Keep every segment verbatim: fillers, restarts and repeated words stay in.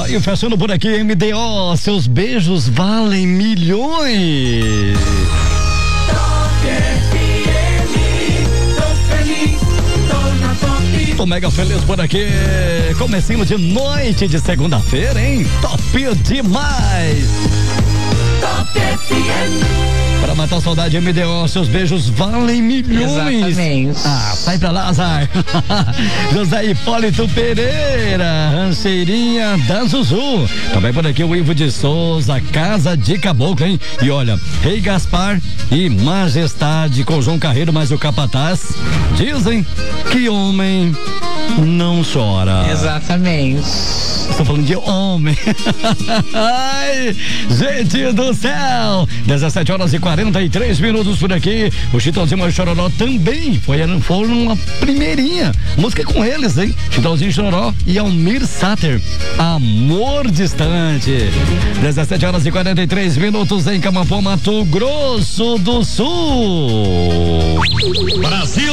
aí, fechando por aqui, M D O, seus beijos valem milhões. Tô mega feliz por aqui, comecinho de noite de segunda-feira, hein? Top demais! Top F M. Para matar a saudade, M D O, seus beijos valem milhões. Exatamente. Ah, sai pra lá, Azar. José Hipólito Pereira, rancheirinha da Zuzu. Também por aqui o Ivo de Souza, Casa de Caboclo, hein? E olha, Rei Gaspar e Majestade com João Carreiro, mais o Capataz, dizem que homem não chora. Exatamente. Estou falando de homem. Ai, gente do céu. dezessete horas e quarenta e três minutos por aqui. O Chitãozinho e Chororó também foi, foi uma primeirinha. Música com eles, hein? Chitãozinho e Chororó e Almir Sater. Amor Distante. dezessete horas e quarenta e três minutos em Camampó, Mato Grosso do Sul. Brasil!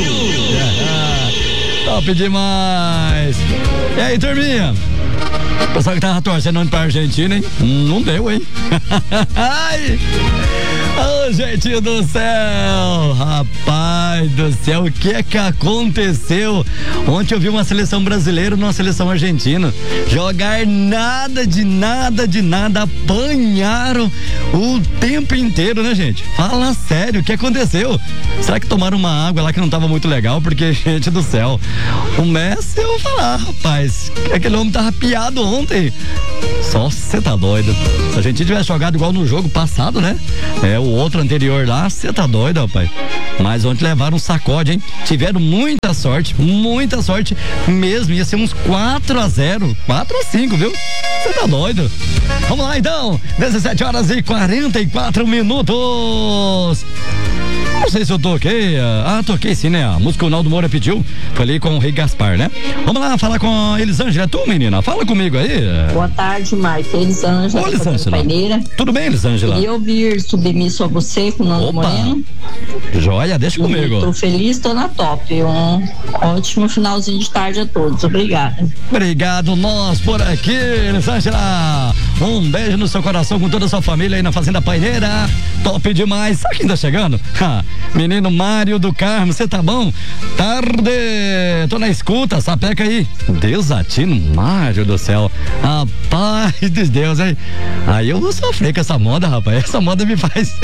Top demais! E aí, turminha? O pessoal que tava torcendo pra Argentina, hein? Não deu, hein? Ai! Ô, oh, gente do céu! Rapaz do céu, o que é que aconteceu? Ontem eu vi uma seleção brasileira numa seleção argentina jogar nada de nada de nada, apanharam o tempo inteiro, né, gente? Fala sério, o que aconteceu? Será que tomaram uma água lá que não tava muito legal? Porque, gente do céu, o Messi, eu vou falar, rapaz, aquele homem tava piado ontem. Só você tá doido. Se a gente tivesse jogado igual no jogo passado, né? É, o outro anterior lá, você tá doido, rapaz. Mas ontem levaram um sacode, hein? Tiveram muita sorte, muita sorte mesmo. Ia ser uns quatro a zero, quatro a cinco, viu? Você tá doido? Vamos lá então, dezessete horas e quarenta e quatro minutos. Não sei se eu toquei. Ah, toquei sim, né? A música que o Naldo Moura pediu. Foi ali com o Rei Gaspar, né? Vamos lá falar com a Elisângela. É tu, menina? Fala comigo aí. Boa tarde, Mike. Elisângela. Oi, Elisângela. Tudo bem, Elisângela? Queria ouvir Submisso a Você com o Naldo Moreno. Joia, deixa comigo. Tô feliz, tô na top. Um ótimo finalzinho de tarde a todos. Obrigada. Obrigado, nós por aqui, Elisângela. Um beijo no seu coração com toda a sua família aí na Fazenda Paineira. Top demais. Sabe quem tá chegando? Ha, menino Mário do Carmo, você tá bom? Tarde, tô na escuta, sapeca aí. Desatino, Mário do céu. Rapaz de Deus, hein? Aí eu vou sofrer com essa moda, rapaz. Essa moda me faz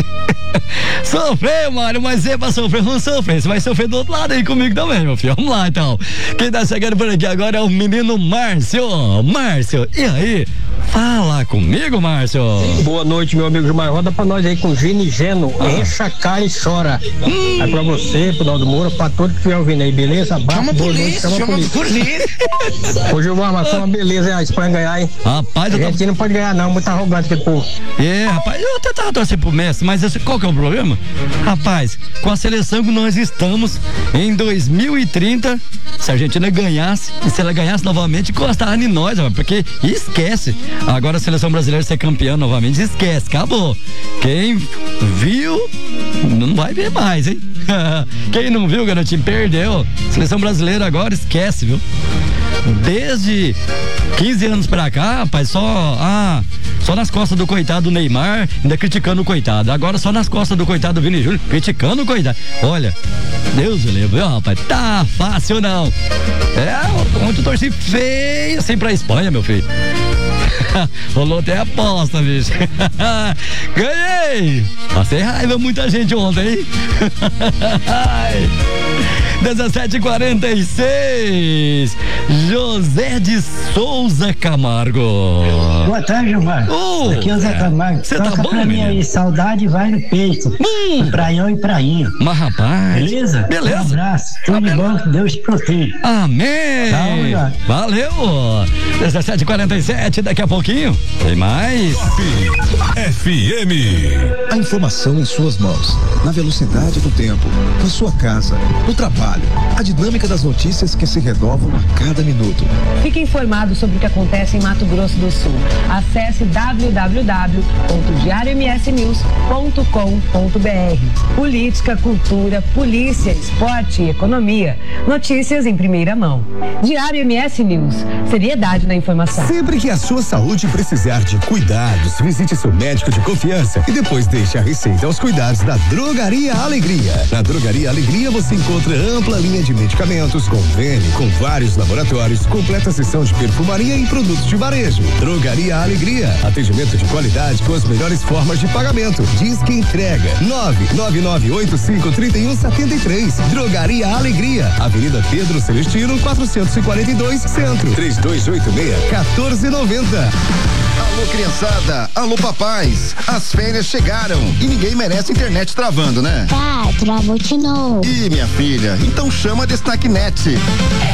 sofrer, Mário, mas é pra sofrer, vamos sofrer. Você vai sofrer do outro lado aí comigo também, meu filho. Vamos lá, então. Quem tá chegando por aqui agora é o menino Márcio. Márcio, e aí? Fala comigo, Márcio. Boa noite, meu amigo Gilmar. Roda pra nós aí com Gino e Geno. Ah. Encha a cara e chora. Hum. Aí pra você, pro Naldo Moura, pra todo que estiver ouvindo aí, beleza? Chama a polícia, chama a polícia. Ô, Gilmar, mas foi uma beleza, hein? A Espanha ganhar, hein? Rapaz, a gente tô... não pode ganhar, não. Muito arrogante aquele povo. É, rapaz, eu até tava torcendo pro Messi, mas esse, qual que é o problema? Rapaz, com a seleção que nós estamos em dois mil e trinta, se a Argentina ganhasse, e se ela ganhasse novamente, encostaram em nós, rapaz, porque esquece. Agora a seleção brasileira ser campeã novamente, esquece, acabou. Quem viu, não vai ver mais, hein? Quem não viu, garotinho, perdeu. Seleção brasileira agora, esquece, viu? Desde quinze anos pra cá, rapaz, só, ah, só nas costas do coitado do Neymar, ainda criticando o coitado. Agora só nas costas do coitado do Vini Júnior, criticando o coitado. Olha, Deus me livre, rapaz, tá fácil não. É, ontem eu torci feio assim pra Espanha, meu filho. Rolou até aposta, bicho. Ganhei! Passei raiva muita gente ontem, hein? dezessete e quarenta e seis. José de Souza Camargo. Boa tarde, Gilmar. Oh, aqui é o Zé Camargo. Você tá bom, pra mim aí, saudade vai no peito. Hum. Praião e prainha. Mas rapaz. Beleza? Beleza. Um abraço. Tudo de bom, que Deus te proteja. Amém. Tchau, valeu. dezessete e quarenta e sete, daqui a pouquinho tem mais. F M. A informação em suas mãos, na velocidade do tempo, na sua casa, no trabalho, trabalho. A dinâmica das notícias que se renovam a cada minuto. Fique informado sobre o que acontece em Mato Grosso do Sul. Acesse w w w ponto diário m s news ponto com ponto b r. Política, cultura, polícia, esporte e economia. Notícias em primeira mão. Diário M S News. Seriedade na informação. Sempre que a sua saúde precisar de cuidados, visite seu médico de confiança e depois deixe a receita aos cuidados da Drogaria Alegria. Na Drogaria Alegria você encontra ampla linha de medicamentos, convênio com vários laboratórios, completa seção de perfumaria e produtos de varejo. Drogaria Alegria. Atendimento de qualidade com as melhores formas de pagamento. Diz que entrega. nove nove nove oito cinco três um sete três. Drogaria Alegria. Avenida Pedro Celestino, quatrocentos e quarenta e dois, Centro. três dois oito seis, um quatro nove zero. Alô, criançada. Alô, papais. As férias chegaram e ninguém merece internet travando, né? Pai, travou de novo. Ih, minha filha, então chama a Destaque Net.